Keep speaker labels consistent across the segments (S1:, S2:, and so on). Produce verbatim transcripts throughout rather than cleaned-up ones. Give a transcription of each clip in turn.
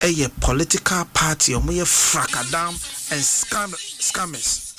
S1: a political party or more fracadam and scam scammers.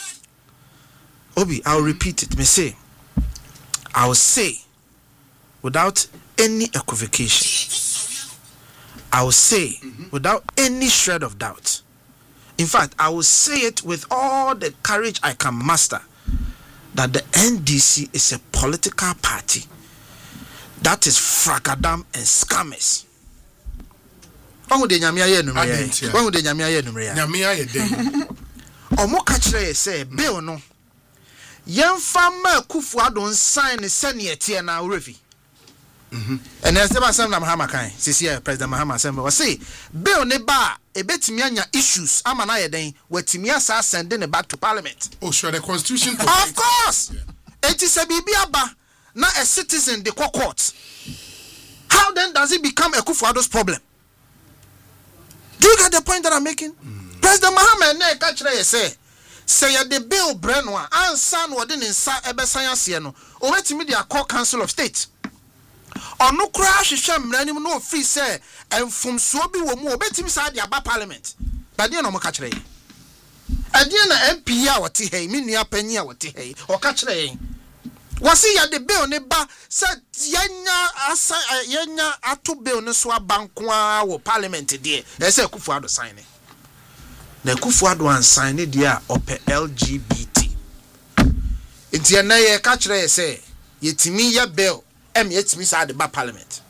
S1: Obi, I'll repeat it. Me say, I'll say without any equivocation. I will say mm-hmm. without any shred of doubt. In fact, I will say it with all the courage I can muster that the N D C is a political party that is fracadam and scammers. One would the Yamia Yenumia? One would the Yamia Yenumia? Yamia Yen. Or more catch say, Bill no. Young farmer Kufuadon sign is sending a tear now, Revi. And as the Master Mahama Kai, Sisia, President Mahama Assembly, was say, Bill Neba, a bit Mianya issues, Amanaya Day, where Timiasa sending it back to Parliament. Oh, sure, the Constitution. Of course! It is a Bibiaba, not a citizen, the court. How then does it become a Kufuado's problem? Do you get the point that I'm making? Mm. President Mahama ne catch say, say the bill Brenwa, and son within inside Ebe Science, no, or let me the Court Council of State. Or no crash, sham, no free say, and from Swobi will more bet inside the Abba Parliament. But you know, catch ray. And then M P or Tihe, Minia Penia or Tihe, or catch ray. Was he at the bill neba said Yenya asa Yenya atu bill no swa bankwa or Parliament dear. They say Kufuado sign it. The Kufuado and sign it dear up L G B T. It's your nay catch ray say, Yetimi ya bill. M H inside the back Parliament.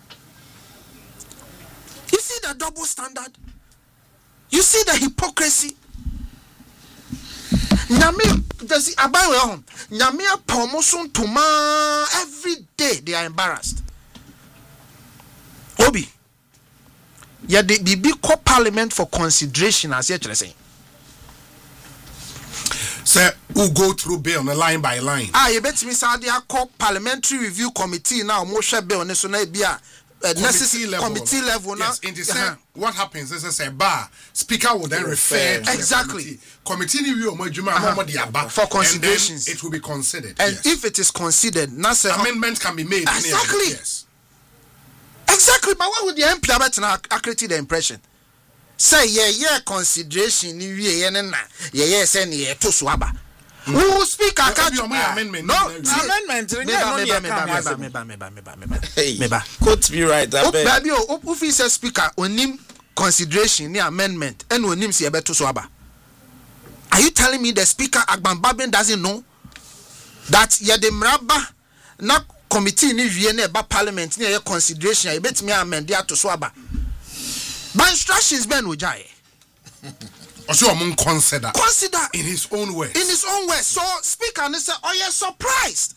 S1: You see the double standard? You see the hypocrisy? Nyame does it about home. Nyame promotion to ma every day they are embarrassed. Obi. Yeah, the B B call Parliament for consideration as you're saying.
S2: Sir, who go through bill line by line.
S1: Ah, you bet me, sir, they are called Parliamentary Review Committee now. Moshe bill, national be a necessary level. Committee level now.
S2: Yes, in the uh-huh. What happens is a bar speaker will then refer to
S1: exactly
S2: the committee review uh-huh.
S1: for considerations.
S2: It will be considered.
S1: And
S2: yes.
S1: If it is considered,
S2: amendments can be made.
S1: Exactly.
S2: Yes.
S1: Exactly. But what would the M P now accurate the impression? Say yeah yeah consideration ni wie ye na yeah yeah say ni to swaba who speak a catch
S2: amendment
S1: no
S3: amendment
S1: me ba me ba me ba me ba me ba me ba me ba
S3: me ba quote me right that
S1: be baby o o fi say speaker onim consideration ni amendment and onim say e be to swaba. Are you telling me the speaker Agbambaben doesn't know that ye the mraba na committee ni wie na e ba parliament ni e consideration e betimi amend dia to swaba? By instructions, Ben Ujai.
S2: Also, among consider.
S1: Consider
S2: in his own way.
S1: In his own way. So, speaker, and say, oh, you're surprised.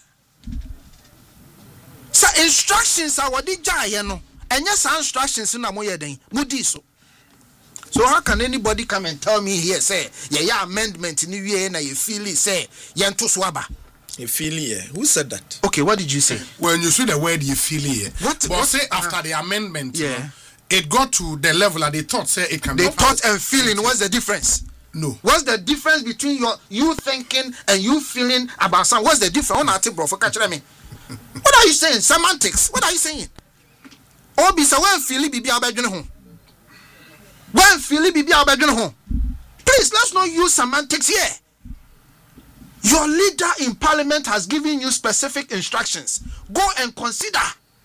S1: So, instructions are what did you know? And yes, instructions in a moya day. Mudiso. So, how can anybody come and tell me here, say, yeah, yeah, amendment in the year, and you feel it, say, Yanto Swaba?
S3: You feel it? Who said that?
S1: Okay, what did you say?
S2: When you see the word you feel it.
S1: What?
S2: But
S1: what,
S2: say
S1: uh,
S2: after the amendment,
S1: yeah.
S2: You know, it got to the level that they thought say it can
S1: they
S2: go
S1: thought and feeling. What's the difference?
S2: No.
S1: What's the difference between your you thinking and you feeling about something? What's the difference? What are you saying? Semantics. What are you saying? Obi say when feeling bibi abedwene ho. When feeling bibi abedwene ho. Please, let's not use semantics here. Your leader in parliament has given you specific instructions. Go and consider.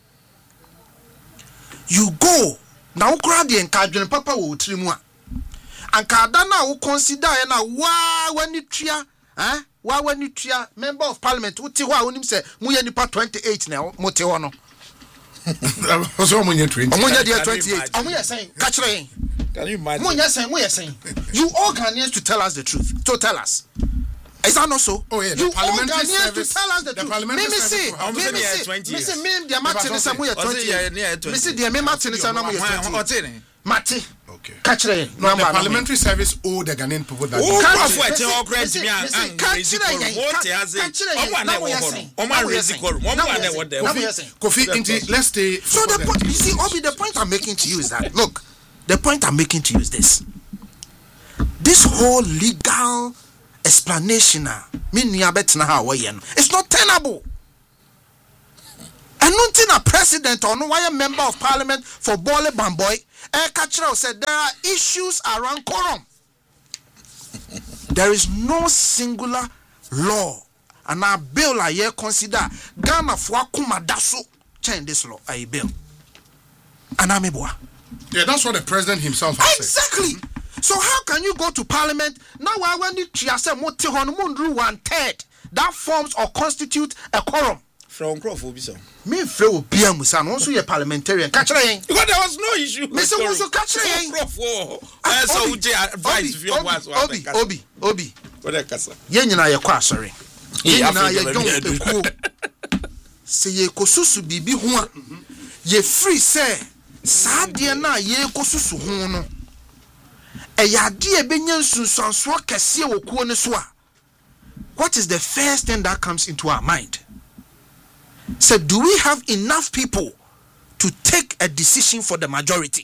S1: You go. Now grab the encouragement papa will trimwa. And Cardana will consider na wa when you tria, eh? Wa when you tria member of parliament, uti wa unim say muye nipa twenty-eight now, mote wono.
S2: So muye twenty.
S1: Muye dia twenty-eight. Amuye saying, catch rain.
S3: Can you imagine?
S1: Muye saying, muye saying. You all Ghanaians to tell us the truth. To tell us. Is that not so?
S2: Oh yeah, the
S1: you
S2: parliamentary
S1: service. To tell us the,
S2: the
S1: truth.
S2: parliamentary
S1: me
S2: service.
S1: Let me see. Let me see. Me the Martin is somewhere twenty. Me see the me Martin is somewhere twenty. Martin.
S2: Okay.
S1: Catch it.
S2: No, the parliamentary service owe the Ghanaian people that.
S3: Oh, catch it. Oh, catch it. Catch
S2: it. Kofi, let's stay.
S1: So the point, you see, Obi, the point I'm making to you is that look, the point I'm making to you is this: this whole legal explanation, it's not tenable. And nothing a president or no why member of parliament for Bole Bamboy, eh, Kachira said there are issues around quorum. There is no singular law and a bill I here consider Ghana for Kumadaso change this law a bill. And I'm a
S2: Yeah, that's what the president himself has
S1: exactly.
S2: said.
S1: So how can you go to parliament now when you say one third that forms or constitute a quorum?
S3: From Crawford,
S1: Me feel P M Musan also a parliamentarian. Catch it.
S3: Because there was no issue.
S1: Mister Also catch it.
S3: Crawford. I saw advice if you want
S1: Obi, Obi, Obi.
S3: What a casa.
S1: Yen na ye kwa sorry. Yen na ye don
S3: Yeah,
S1: pe ku. Se ye kosusu bibi ho a ye free say saa de na ye kosusu ho no. E ya de e benya nsunsanso kese wo kuo ne so a. What is the first thing that comes into our mind? So do we have enough people to take a decision for the majority?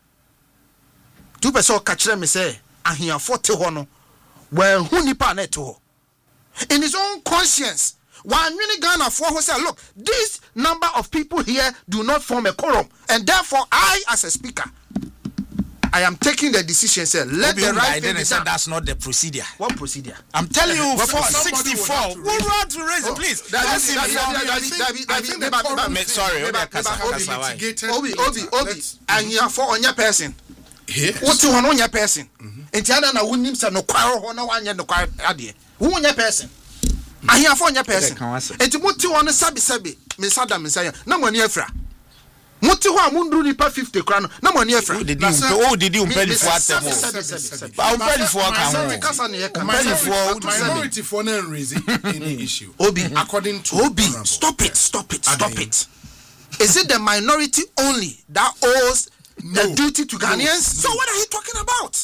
S1: Two person catch them say, "Ahia forty hono, well who nipa neto." In his own conscience, one really Ghana for who say, "Look, this number of people here do not form a quorum, and therefore I, as a speaker, I am taking the decision. Say, let the right thing be done."
S3: That's not the procedure.
S1: What procedure?
S3: I'm telling you,
S2: Well,
S3: for
S2: somebody would
S3: sixty-four.
S2: have to
S3: Who
S2: raise it.
S3: want to raise it, please?
S1: That- that-
S3: Listen,
S1: that-
S3: you-
S1: that-
S3: you-
S1: that-
S2: I think-
S1: Dabi,
S2: I
S1: Dabi,
S2: think
S1: Dabi,
S2: the
S1: Dabi,
S2: quorum
S1: Dabi,
S2: thing-
S3: sorry,
S1: Dabi,
S3: Obi Akasa,
S1: Dabi,
S2: Obi
S3: Akasa, why?
S2: mitigated
S1: Obi,
S2: later.
S1: Obi, Obi,
S2: Let's-
S1: and you are for on your person.
S2: Yes.
S1: What you want on your person? Enti ana na wunim se no kwaro ho na wanye no kwaro ade. Wo on your person. Ahia for on your person. Enti muti ho no sabi sabi me sada me say na mo ani afra. Muti ho a mundru nipa fifty kra no na mo ani afra.
S3: Who did
S2: Na
S3: you
S2: sir,
S3: who did you pay for
S1: Sabi,
S3: them?
S1: sabi, sabi, sabi.
S3: I'm ready for a
S2: Minority-
S3: camera.
S1: Kasa ne ye ka.
S2: Minority
S3: for-
S2: minority for no reason any issue.
S1: Obi,
S2: According to
S1: Obi,
S2: Honorable.
S1: stop it, stop it, stop
S2: Ade.
S1: it. Is it the minority only that owes the
S2: No.
S1: duty to
S2: No.
S1: Ghanaians? So what are you talking about?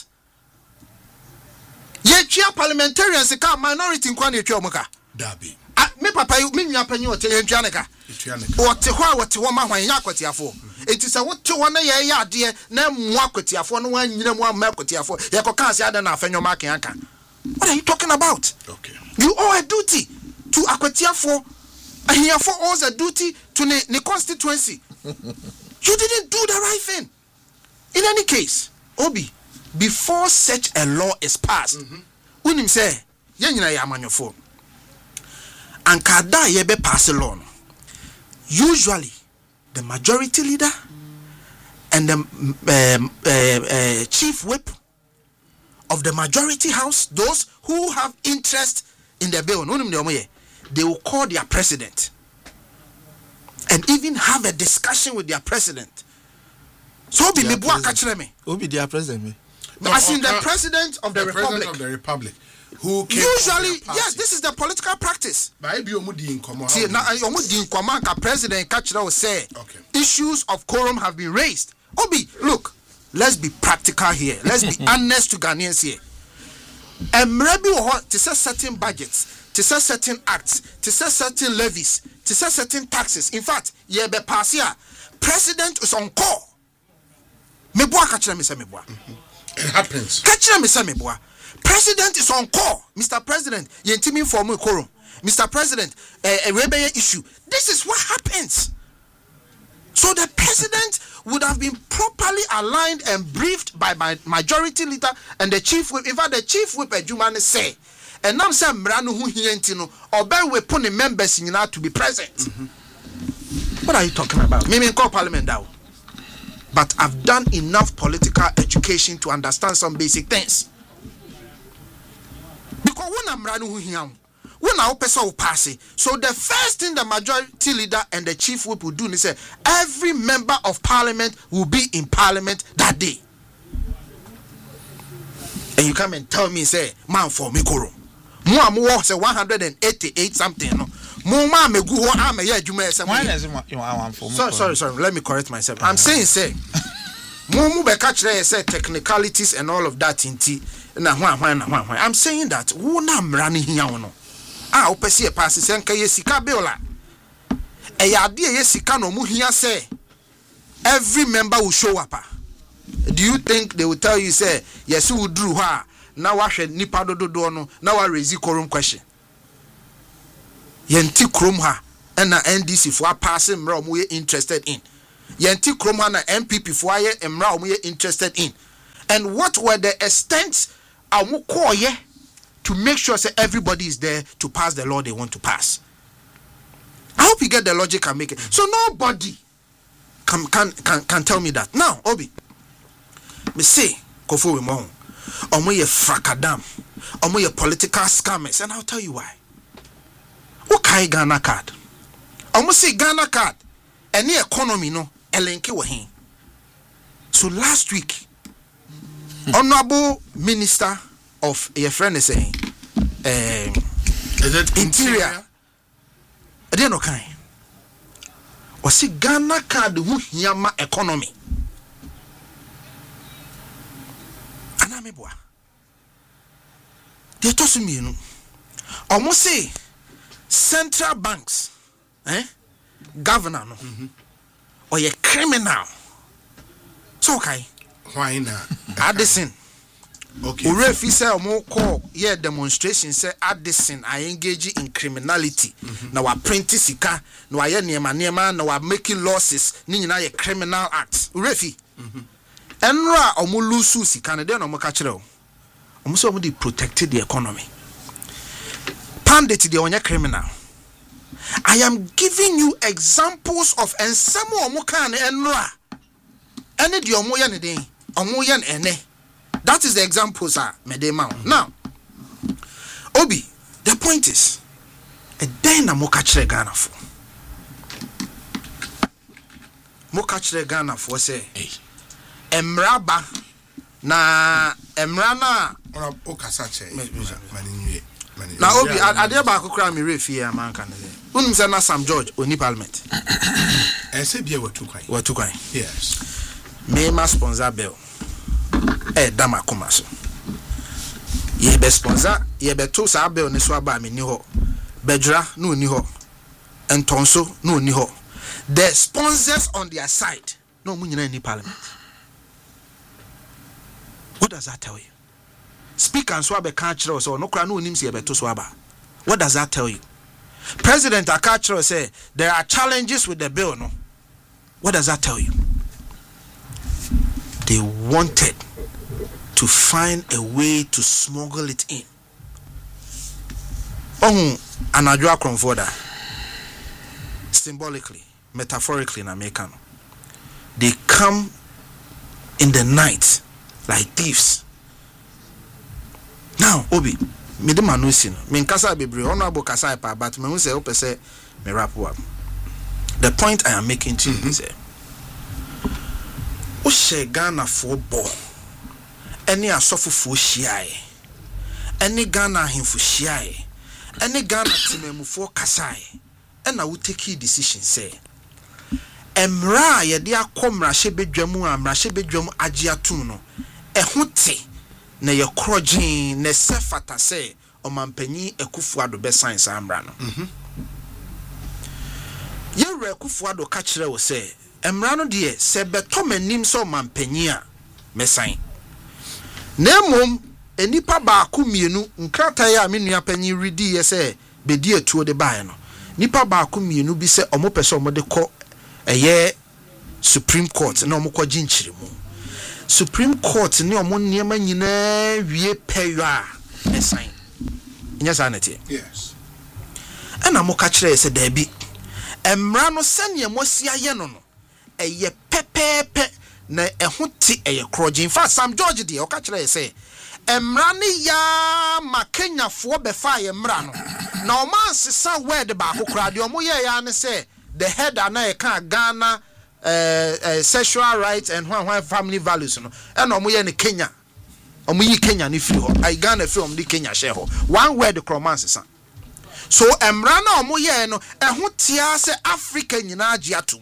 S1: Ye chia parliamentarians ka minority nkwa na etwa omuka.
S2: Dabi.
S1: Ah, me papa you me nua panyi o te ye ntwa ne ka.
S2: Etwa ne
S1: O te ho a wo te ho ma hwan ya akwatiafo. Enti se wo te ho na ye ye ade na mu akwatiafo no wan nyina mu amma akwatiafo. Ye ko kan se ada na afenyo ma kan aka. What are you talking about?
S2: Okay.
S1: You owe a duty to akwatiafo. Ahiafo owes a duty to the, the constituency. You didn't do the right thing. In any case, Obi, before such a law is passed, unim say, yenyina ya amanyofo. And kada yebe pass a law. no. Usually, the majority leader and the um, uh, uh, chief whip of the majority house, those who have interest in the bill, unim de omoye, they will call their president and even have a discussion with their president. So be me bua kachire me.
S3: Obi their president me.
S2: No,
S1: As in the
S2: uh,
S1: president of the,
S2: the
S1: republic.
S2: president of the republic, who came
S1: Usually,
S2: from their
S1: yes, this is the political practice.
S2: But I be omudi in common.
S1: See, now omo di nkwama ka president kachire will say
S2: Okay.
S1: issues of quorum have been raised. Obi, look, let's be practical here. Let's be honest to Ghanaians here. Emre bi wo ho to say certain budgets, to say certain acts, to say certain levies, to say certain taxes. In fact, ye be pass here. President is on call. Me bua kachire me say me bua.
S2: It happens.
S1: Kachire me say me bua. President is on call. Mister President, ye ntimi for me quorum. Mister President, a rebellion issue. This is what happens. So the president would have been properly aligned and briefed by my majority leader and the chief whip. In fact, the chief whip Ejumane say, and now say Mrano who he entino or ben we put the members in to be present. Mm-hmm. What are you talking about? Me me call parliament now. But I've done enough political education to understand some basic things. Because when I'm running who he am, when our person will pass it, so the first thing the majority leader and the chief whip will do is say every member of parliament will be in parliament that day. And you come and tell me, say, man for me koro. Mo amu say one hundred eighty-eight something no. Mo ma me gu ho am ye adwuma say.
S3: Why does you want for
S1: Sorry, sorry, sorry. Let me correct myself. I'm saying, say, mo mu be catch there say technicalities and all of that inti na hwan hwan na hwan hwan. I'm saying that wo na mra ne hia wo no. Ah, opesi e pass say nka ye sika bill a. E ya de ye sika no mu hia say every member will show up. Do you think they will tell you say yes we drew ha na wa hwe nipa dododo no na wa raise quorum question. Yenti krom ha and na N D C for passing mra omo interested in. Yenti kroma na M P P for aye mra omo interested in. And what were the extents amu koye to make sure say everybody is there to pass the law they want to pass. I hope you get the logic and make it. So nobody can can can, can tell me that. Now, Obi, me say Kofu Wimon, omo ye frakadam, omo ye political scammers, and I'll tell you why. Okay, Ghana card. Omo say Ghana card, any economy no elenke wahin. So last week, Honorable Minister of your friend is saying, um,
S2: is it
S1: Interior? I didn't know kind. Or see Ghana card who yama economy. Anameboa. They told me, you know, almost say central banks, eh, governor, no, mm-hmm. or a criminal. So okay.
S2: Why not?
S1: Addison.
S2: Okay.
S1: Urefi say omo call yeah demonstration say Addison I engage in criminality. Mm-hmm. Now we print sika, now we niema niema, now we making losses. Ni nyina ye criminal acts. Urefi. Mhm. Enra omo lusu sika na dey no mo ka kire o. Omo say omo dey protect the economy. Pandit dey onye criminal. I am giving you examples of ensemo omo kan enra. Ene di omo ye ne den. Omo ye ene. That is the example, sir. Mm-hmm. Now, Obi, the point is, a day na mo kachre Ghana for. Mo kachre Ghana for say, Emraba na Emrana.
S2: Ona okasache.
S1: Na Obi, ade ba akokra mi refi ya man kan say. Unum say na Sam George oni parliament.
S2: E say bia watu kwan.
S1: Watu kwan.
S2: Yes.
S1: Me ma sponsor bill. Eh dama koma so ye be sponsor ye be to sa bill ni so aba me ni ho bedra no ni ho entonso no ni ho the sponsors on their side no mu nyina ni parliament. What does that tell you? Speaker so aba ka kire so no kra no nim se ye be to so aba. What does that tell you? President Akachiro say there are challenges with the bill, no? What does that tell you? They wanted to find a way to smuggle it in. Oh, anajua konfoda. Symbolically, metaphorically, in American, they come in the night like thieves. Now, Obi, me de manusi no. Me nkasa bebre, honorable kasa pa, but me say ope say me rap up. The point I am making to you is that o she Ghana for bo. Any asofo hyiae. Any Ghana ahemfo hyiae. Any Ghana timemufo kasae. And na we take decision say emra ye de akomra hye bedwamu amra hye bedwamu age atum no ehho te na ye krogin na sefata say omampanyi Akufo-Addo be science amra no mhm ye re Akufo-Addo ka kire wo say emra no de se beto manim so omampanyi a mesan nemom enipa ba ku mienu nkrata ya menua panyi redi ye say bedi etuo de bae no nipa ba ku mienu bi se omo pese omo de ko eye Supreme Court na omo kwaji nchiremu Supreme Court ni omo niema nyina wie pewa esan nya sanete
S2: yes
S1: ana mo ka kire se da bi emra no sane mosia ye no no eye pepepe na ehho ti eye krogin fa Sam George de o ka kire se emra ni ya makenya fo be fa ye mra no na o man sesa word ba akokra de omo ye ya ne se the head na e kan Ghana uh, uh, sexual rights and one one family values no e na omo ye ne Kenya omo yi Kenya ni free ho I Ghana free omo di Kenya share ho one word croman sesa so emra na omo ye no ehho tia se Africa nyina age atum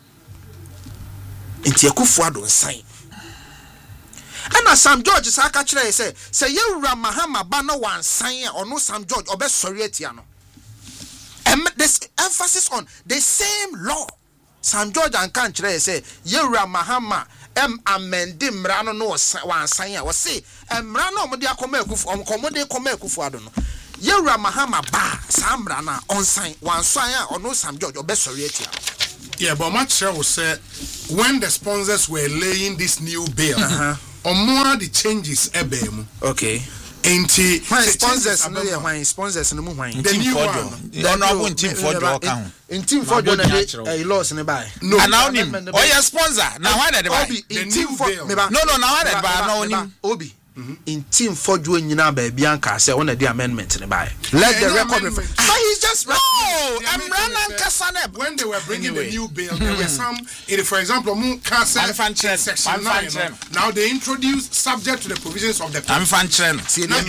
S1: enti Akufo-Addo nsan ana Sam George sa ka kire say say yewura Mahama ba no wansan a ono Sam George obesori atia no em this emphasis on the same law Sam George an kan kire say yewura Mahama em amende mra no no wansan a wo say emra no omde akoma Akufo omkomode koma Akufo-Addo no Yewura Mahama ba Samra na on sign one sign or no Sam George or best sorry.
S2: Yeah, but much will say when the sponsors were laying this new bill, uh-huh. or more the changes ebem.
S1: Okay.
S2: Ain't
S1: my sponsors no yeah my sponsors no mo
S2: the new one.
S3: The honorable team for your account.
S1: In team for your a loss in buy.
S3: No, and now him. Oh yeah, sponsor. Now why did buy?
S2: The new bill.
S3: No, no, now why did buy? Now him.
S1: Obi. In team for you nyina ba bianca say one of the amendment in buy. Let the record reflect. But he's just
S3: no. I'm running Kasaneb.
S2: When they were bringing the new bill, there were some. For example, Mu Kasa section nine. Now they introduced subject to the provisions of the.
S3: I'm fan chen.
S1: See the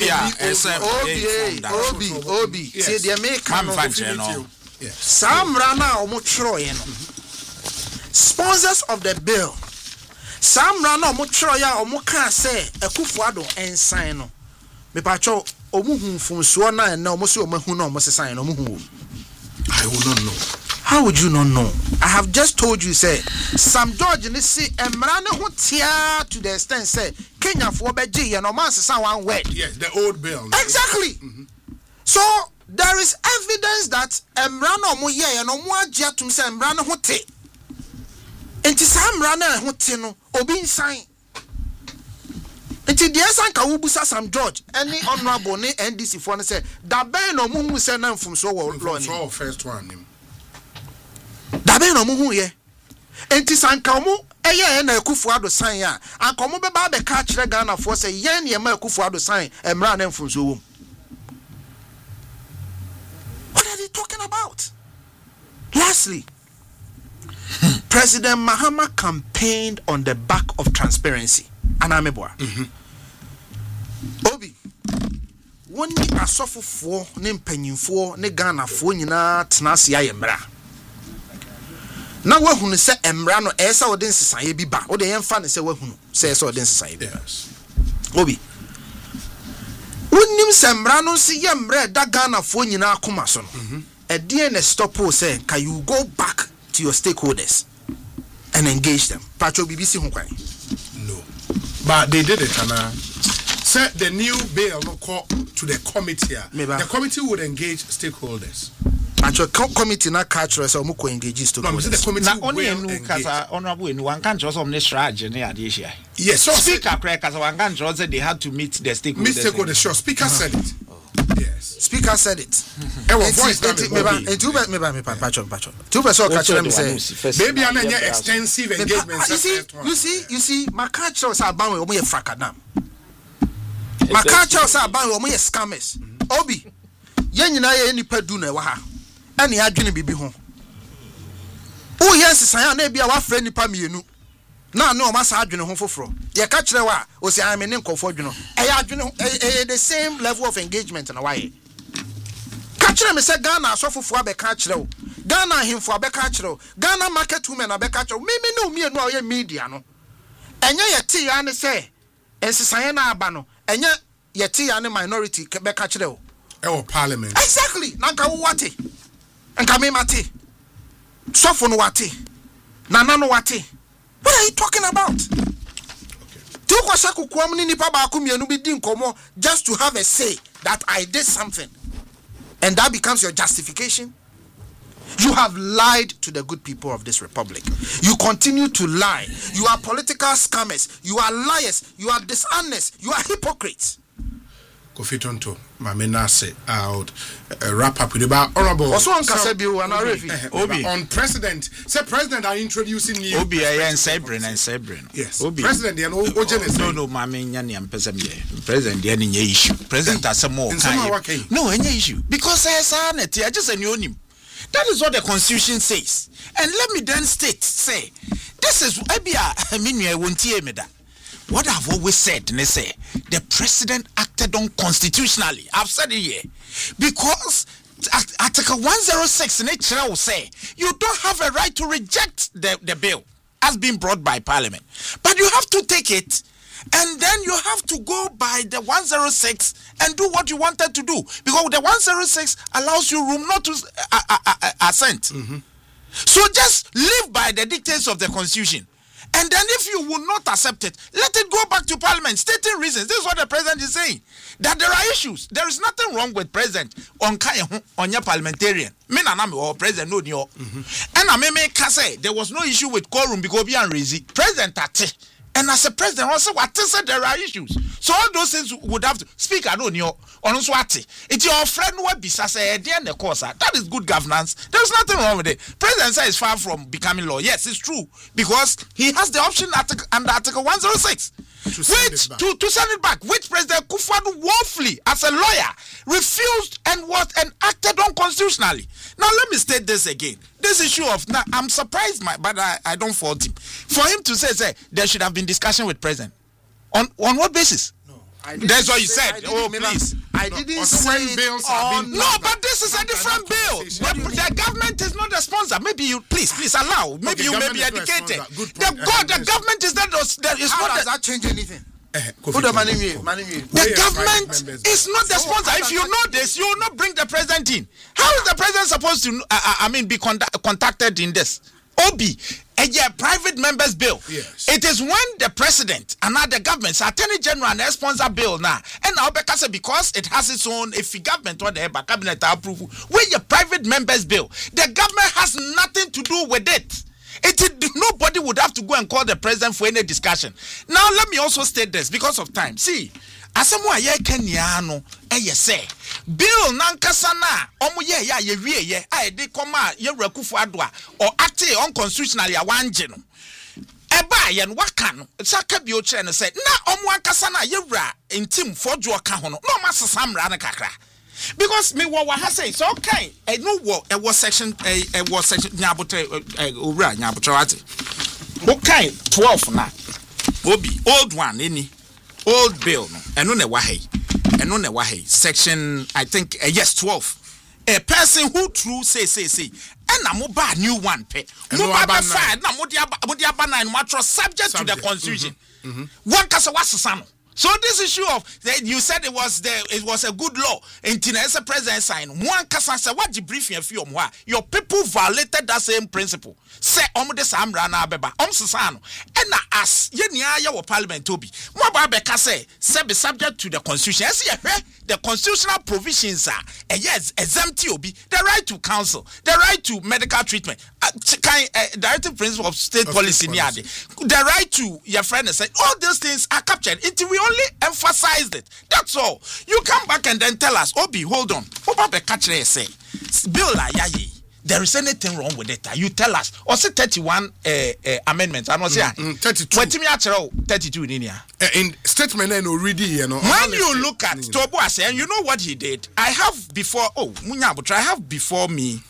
S1: Obi Obi Obi. See the make.
S3: I'm fan chen.
S1: Sam Rana omo chro ye no. Sponsors of the bill. Sam Rana omo chro ya omo kan say Akufo-Addo ensign no. Me pa cho omo hu funso na na omo se omo hu na omo se sign no omo hu.
S2: I will not know.
S1: How would you not know? I have just told you, say, Sam George and see Emrana who tear to the extent, say, Kenya for Beji and Oman one word.
S2: Yes, the old bill.
S1: Exactly. Mm-hmm. So there is evidence that Emrana Moye and Omwa Jatum say Emrana Hote. And to Sam Rana Hotino, Obin sign. Until the Sanka Ubusa Sam George, any honorable ne N D C for say, that bay no mumu send them from so well.
S2: First one.
S1: Dabe no muhu ye enti sanka mu eye na Akufo-Addo sign ya anka mu be ba be ka kire Ghana for say yen ye ma Akufo-Addo sign emra na mfunso wom. What are they talking about? Lastly, President Mahama campaigned on the back of transparency. Anameboa.
S2: Mm-hmm.
S1: Obi woni asofofo ne mpanyimfo ne Ghana fo nyina tenase ayemra. Na wahunu se emra no esa wo den sesan bi ba wo de yemfa ne se wahunu se esa wo den sesan bi.
S2: Yes.
S1: Obi wonim se emra no se yemra da Ghana fo nyina akoma so no. E de na stop o say can you go back to your stakeholders and engage them. Pacho B B C ho kwan.
S2: No. But they did it and uh, said the new bill no call to the committee. The committee would engage stakeholders.
S1: Actually, committee na catch us or mo engage stakeholders.
S2: No, the committee
S3: na only enu kasa honorable enu one can just on this strategy ne ade here.
S2: Yes, so
S3: speaker crack kasa one can just they had to meet the stakeholders.
S2: Meet stakeholders, sure. Speaker uh-huh. said it. Oh. Yes.
S1: Speaker said it.
S2: E wo voice na
S1: me ba e two me ba me pa pacho pacho. Two person catch them say
S2: baby an any extensive engagement.
S1: You see, you see, you see my catch us aban we omo ye fracadam. My catch us aban we omo ye scammers. Obi ye nyina ye nipa du na we ha. Ani adwene bibi ho. O yes san na bia wa fra nipa mienu. Na na o ma sa adwene ho foforo. Ye ka kire wa o si am ne nkofo adwene. E ya adwene e the same level of engagement na why. Ka kire me se Ghana asofofo abeka kire o. Ghana ahemfo abeka kire o. Ghana market women abeka kire o. Me me no mienu o ye media no. Enye ye ti ya ne se ensesan na aba no. Enye ye ti ya ne minority beka kire o.
S2: E o parliament.
S1: Exactly. Na ka wo wate. Nka me mate. Sofo no wate. Nana no wate. What are you talking about? Do you kwasha kukwam ni nipa ba ku mienu bi di nkomo just to have a say that I did something? And that becomes your justification? You have lied to the good people of this republic. You continue to lie. You are political scammers. You are liars. You are dishonest. You are hypocrites.
S2: Kofi Tonto, Mamena say out uh, wrap up with about honorable.
S1: Also on Kasebiu and Arefi.
S2: Obi on president. Say president are introducing new.
S3: Obi and Sabrin and Sabrin.
S2: Yes.
S3: Obi.
S2: President and Ojenes.
S3: No no, Mammy Yanni and Pesamie. President the any issue. President has some more. No any issue because I saw it. I just knew him. That is what the Constitution says. And let me then state say this is Abia. I mean I won't hear me that. What I've always said, they say, the president acted unconstitutionally. I've said it here. Because Article one oh six in H R will say, you don't have a right to reject the, the bill as being brought by Parliament. But you have to take it, and then you have to go by the one oh six and do what you wanted to do. Because the one oh six allows you room not to uh, uh, uh, assent. Mm-hmm. So just live by the dictates of the Constitution. And then if you will not accept it, let it go back to Parliament, stating reasons. This is what the President is saying. That there are issues. There is nothing wrong with President on on your parliamentarian. Me na me or President no niyo. And I me say there was no issue with quorum because we are raising President ate. And as a president, also what said there are issues. So all those things would have to speak. I don't know. On swati. It's your friend who bisa say the course. That is good governance. There's nothing wrong with it. President is far from becoming law. Yes, it's true because he has the option article, under Article one oh six. To send, which, to, to send it back, which President Kufuor woefully, as a lawyer, refused and was and acted unconstitutionally. Now, let me state this again. This issue of, now, I'm surprised, my, but I, I don't fault him. For him to say, say, there should have been discussion with President. On on what basis? No, that's what you said. Oh, please.
S1: I didn't say
S2: bills
S3: on, no, but this is a different bill. The, the government is not the sponsor. Maybe you, please, please allow. Maybe okay, you may be educated. The, God, the government is not. The, is
S1: How
S3: not
S1: does
S3: the,
S1: that change anything?
S3: Uh, the government is not the sponsor. If you know this, you will not bring the president in. How is the president supposed to? Uh, I mean, be con- contacted in this? Obi, a yeah, private members bill.
S2: Yes.
S3: It is when the president and now the government, so attorney general and sponsor bill now, and now because because it has its own, if the government or the cabinet approval, where your private members bill, the government has nothing to do with it. It, it nobody would have to go and call the president for any discussion. Now let me also state this because of time. See. Asamu aye Kenya no eye say bill nankasa na omo ye ya ye wie ye ai de koma ye Akufo Addo a or act unconstitutionally a wanje no eba ye no waka no saka bi o kire no say na omo ankasa na ye wura ntim fojo ka ho no no ma sesamra na kakra because me wo wa ha say so okay e no wo e wo section e e wo section nyabotre owura nyabotre wate okay twelve na obi old one any old bill no eno na wahe eno na wahe section I think uh, yes twelve a person who true say say say and na mo ba new one pe mo ba ba five na mo dia mo dia ba nine mo subject to the constitution mm-hmm. Mm-hmm. One kasa wasesa no. So this issue of you said it was the it was a good law until the president signed one kasa say what the briefing of you your people violated that same principle say omo de samra na abeba om sesa no and as ye nia ye wo parliament obi mo ba be ka say say be subject to the constitution as ye hwe the constitutional provisions are uh, yes exempt obi the right to counsel the right to medical treatment uh, kind uh, directive principle of state of policy niade the right to your friend say all those things are captured until we only emphasized it. That's all. You come back and then tell us, Obi, hold on. Oba be catch say, bill la yayi. There is anything wrong with it? You tell us. Or say thirty-one uh, uh, amendments. I know say
S2: thirty-two.
S3: What me actually thirty-two in here?
S2: In statement and already, you know.
S3: When you look at Tobo Ase, and you know what he did. I have before. Oh, Munyabutra, I have before me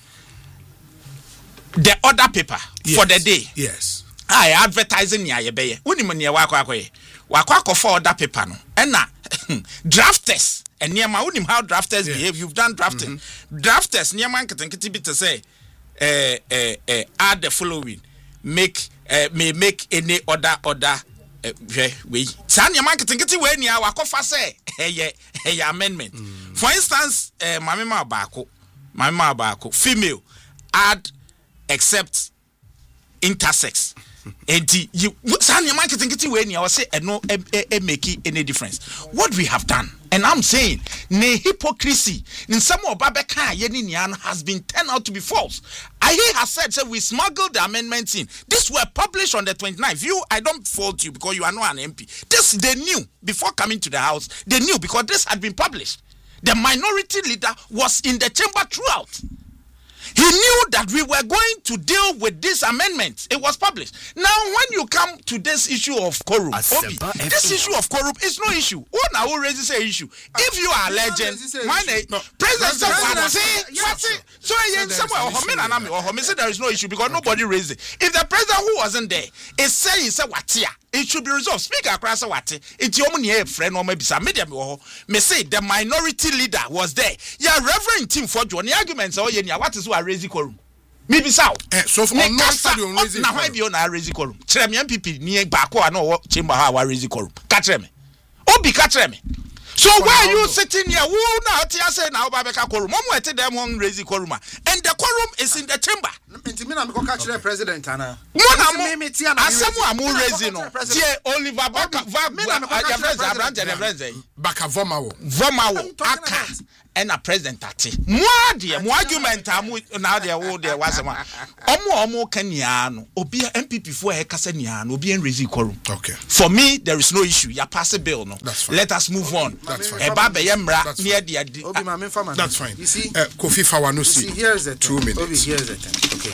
S3: the order paper yes. for the day.
S2: Yes.
S3: I advertising ya yebeye. Uni mo niya wako wako ye. Wako wako for order paper no. Ena drafters. And niyama unim how drafters yes. behave. You've done drafting. Mm-hmm. Drafters niyama nketinketi bit to say eh eh eh add the following. Make eh may make any order order eh we. Sa niyama nketinketi we niya wako fa say hey hey amendment. Mm. For instance, eh mami ma bako, mami ma bako female add except intersex. And you say marketing when you say no make any difference. What we have done, and I'm saying, ne hypocrisy in some of Babeka Yeninian has been turned out to be false. I has said so we smuggled the amendments in. This were published on the twenty-ninth. You, I don't fault you because you are not an M P. This they knew before coming to the house. They knew because this had been published. The minority leader was in the chamber throughout. He knew that we were going to deal with this amendment. It was published. Now, when you come to this issue of quorum, Obi, this issue of quorum is no issue. Who now raises an issue? If you are a legend, my name, President say, so somewhere, or say there is no issue because nobody raised it. If the president who wasn't there is saying, say what here, it should be resolved. Speaker across what it's your money, friend, or maybe some media. Me say the minority leader was there. Yeah, Reverend Tim for Johnny arguments. Oh, yeah, what is what raising quorum? Maybe so.
S2: So for no stadium raising.
S3: Now why be on a raising quorum? Tell me M P P near Bako. I know what chamber how I raising quorum. Catch me. Obi catch me. So why are you sitting here? Who now say now Babeka quorum? Mom went to them on raising quorum, and the quorum is in the chamber.
S1: President Anna.
S3: Asamu amu raising no. Tie Oliver Baka
S2: Baka Vomawo.
S3: Vomawo aka and a president ati. Moi dear, mo argument amu now there wo there was one. Omo omo Kenyano. Obi M P P for Hekasa Niano. Obi en raising quorum.
S2: Okay.
S3: For me, there is no issue. Ya pass a bill no. Let us move on.
S2: That's fine.
S3: Eba yemra near the.
S2: That's fine. You see, uh, Kofi Fawanusi.
S1: Here's the
S2: two minutes.
S1: Obi, here's the thing. Okay.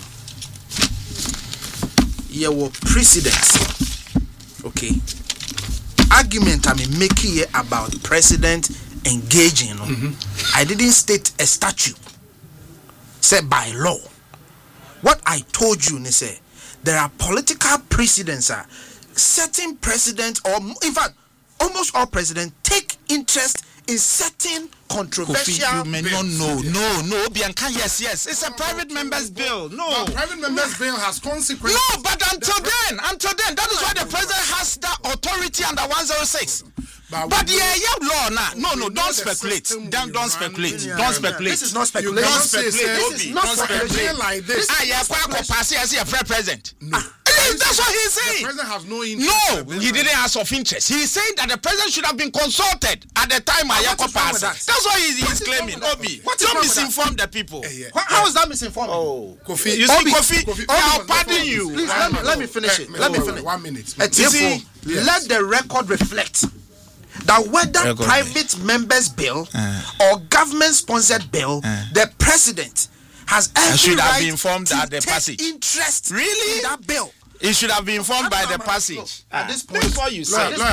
S1: Here were precedents. Okay. Argument I'm making here about president engaging. Mm-hmm. I didn't state a statute said by law. What I told you, say there are political precedents. Uh, certain presidents, or in fact, almost all presidents take interest in certain controversial
S3: Kofi, you may not know. No, no, Bianca, yes, yes. It's a private member's bill. No.
S2: But private member's bill has consequences.
S3: No, but until then, until then, that is why the president has that authority under one oh six. But, but yeah, yeah, law now. No, no, don't speculate. Don't, don't speculate. Yeah, don't speculate.
S1: This is not speculation.
S3: Don't speculate.
S1: This is not speculation
S2: like this.
S3: Ah, yeah, Kwako Pasi as a president.
S2: No.
S3: That's what he's saying.
S2: The president has no interest.
S3: No, he didn't ask of interest. He's saying that the president should have been consulted at the time Ayako passed. That? That's what he's, he's claiming. Obi, don't misinform the people.
S1: Yeah, yeah. How, how is that misinformed?
S3: Oh,
S2: Kofi.
S3: You see, Kofi, Kofi I'll pardon you.
S1: Please, let me, let me finish it. Let me finish.
S2: One minute.
S1: You see, yes. Let the record reflect that whether record private me. members' bill uh, or government-sponsored bill, uh, the president has every
S3: should have
S1: right
S3: been informed
S1: to
S3: at the
S1: take
S3: passage.
S1: interest
S3: really?
S1: in that bill.
S3: It should have been informed by the passage.
S1: Look, at this point,
S3: what you say.
S1: You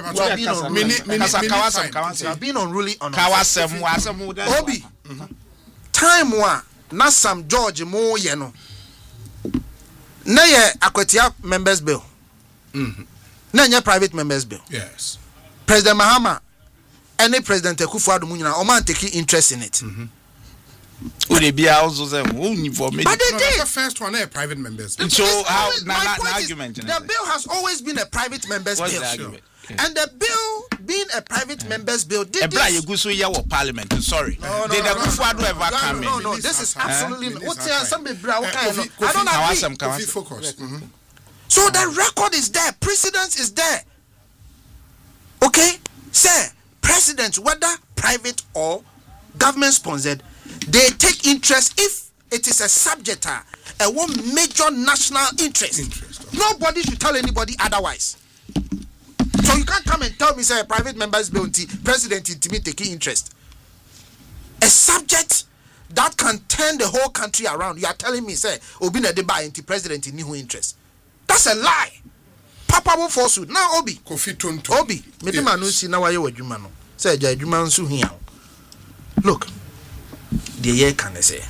S1: have been unruly on Obi. Time one, na Sam George Mo Yeno. Na ye Akwatia members bill. Na ye private members bill.
S2: Yes.
S1: President Mahama, any President Akufo-Addo Munyina, o man taking interest in it.
S3: Would it be also the only for me?
S1: But they
S2: no,
S1: did.
S2: The first one, a private members.
S3: So how
S1: my
S3: na,
S1: point
S3: na,
S1: is,
S3: argument?
S1: The bill has always been a private members
S3: What's
S1: bill.
S3: The argument?
S1: Yeah. And the bill being a private members bill did
S3: Ebra
S1: this.
S3: Yeguso Yawo Parliament. Sorry.
S1: No, no,
S3: did
S1: no,
S3: the Akufo-Addo
S1: no,
S3: ever
S1: no,
S3: come
S1: no,
S3: in?
S1: no, no. This is absolutely.
S2: Uh,
S1: What's uh, some Ebra? What kind of?
S2: I
S1: don't agree.
S3: Some,
S2: Kofi focus.
S1: Mm-hmm. So the record is there. Precedence is there. Okay, sir. Presidents, whether private or government sponsored, they take interest if it is a subject, a one major national interest.
S2: interest okay.
S1: Nobody should tell anybody otherwise. So you can't come and tell me, say, a private member's bill, president to me taking interest. A subject that can turn the whole country around. You are telling me, say, Obi na deba anti president in new interest. That's a lie. Papa will force you. Now, Obi.
S2: Kofi Tonto.
S1: Obi. Me yes. Manu si na waye wajuma no. Say, ja wajuma nsu hiya. Look. The year can say.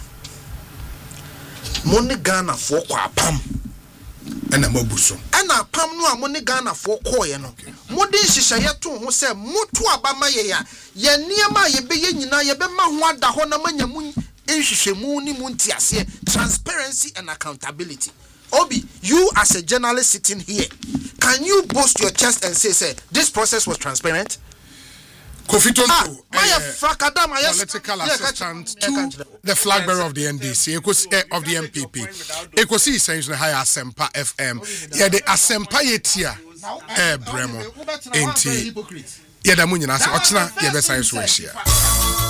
S1: Money Ghana for kwa pam.
S2: And a mobuso.
S1: And a pam no a money Ghana for koye no. Modi shisha yetu ho se mutu abama ye ya. Ye niema ye be ye nyina ye be ma ho ada ho na manya mu nhwehwemu ni mu ntiase. Transparency and accountability. Obi, you as a journalist sitting here, can you boast your chest and say, say, this process was transparent?
S2: Kofi Tonto,
S1: ah,
S2: uh,
S1: Frakadam,
S2: political yeah, assistant yeah, to the flag bearer of the N D C, of the M P P. Ekosi essentially high Asempa F M. Yeah, the Asempa yetia, eh, Bremo, Enti. Yeah, the Munyana, Ochna, yeah, best I swear.